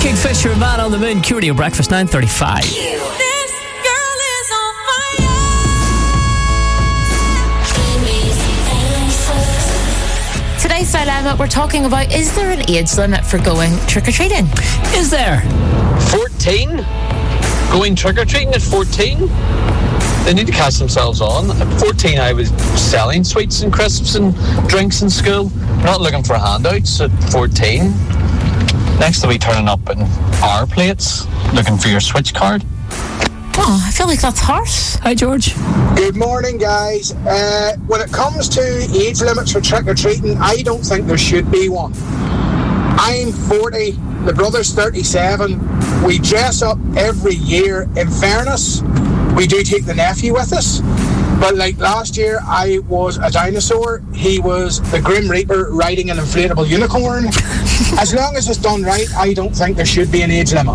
Kingfisher, Man on the Moon, QRadio Breakfast, 9:35. This girl is on fire. Today's dilemma, we're talking about, is there an age limit for going trick-or-treating? Is there? 14? Going trick-or-treating at 14? They need to catch themselves on. At 14, I was selling sweets and crisps and drinks in school. Not looking for handouts at 14. Next, they'll be turning up in our plates, looking for your switch card. Oh, I feel like that's harsh. Hi, George. Good morning, guys. When it comes to age limits for trick-or-treating, I don't think there should be one. I'm 40, the brother's 37. We dress up every year. In fairness, we do take the nephew with us. But like last year, I was a dinosaur. He was the Grim Reaper riding an inflatable unicorn. As long as it's done right, I don't think there should be an age limit.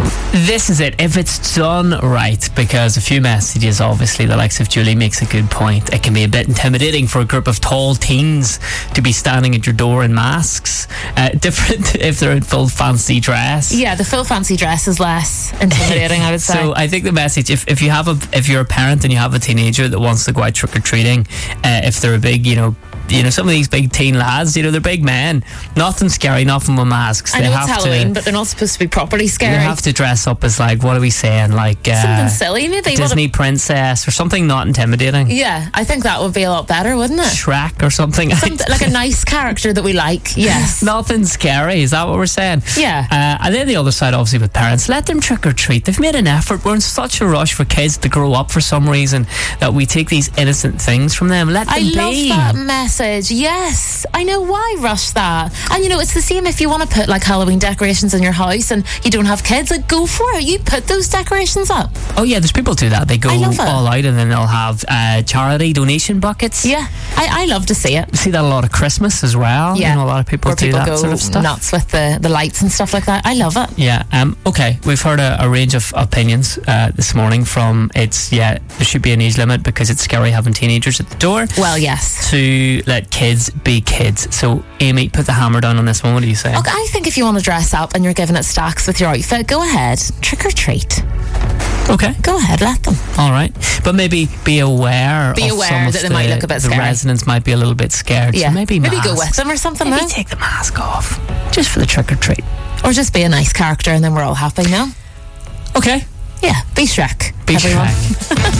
This is it. If it's done right, because a few messages, obviously, the likes of Julie makes a good point. It can be a bit intimidating for a group of tall teens to be standing at your door in masks. Different if they're in full fancy dress. Yeah, the full fancy dress is less intimidating, I would say. So I think the message, if you're a parent and you have a teenager that wants to go out trick-or-treating, if they're a big, some of these big teen lads, they're big men. Nothing scary, nothing with masks. I know it's Halloween, but they're not supposed to be properly scary. They have to dress up as, like, what are we saying? Like something silly, maybe. Disney princess or something not intimidating. Yeah, I think that would be a lot better, wouldn't it? Shrek or something. Like a nice character that we like, yes. Nothing scary, is that what we're saying? Yeah. And then the other side, obviously, with parents, let them trick-or-treat. They've made an effort. We're in such a rush for kids to grow up for some reason that we take these innocent things from them. Let them be. I love that message, yes. I know, why rush that? And it's the same if you want to put like Halloween decorations in your house and you don't have kids, like go for it. You put those decorations up. Oh yeah, there's people do that. They go all out and then they'll have charity donation buckets. Yeah, I love to see it. You see that a lot of Christmas as well. Yeah, a lot of people do that sort of stuff. Nuts with the lights and stuff like that. I love it. Yeah. Okay, we've heard a range of opinions this morning from there should be an age limit because it's scary having teenagers at the door. Well, yes. To let kids be kids. So Amy, put the hammer down on this one. What do you say? Okay, I think if you want to dress up and you're giving it stacks with your outfit, go ahead, trick or treat. Okay, go ahead, let them. All right, but maybe be aware that they might look a bit scary. The residents might be a little bit scared. Yeah, so maybe go with them or something. Maybe take the mask off just for the trick or treat, or just be a nice character and then we're all happy. No. Okay. Yeah, be Shrek. Be Shrek.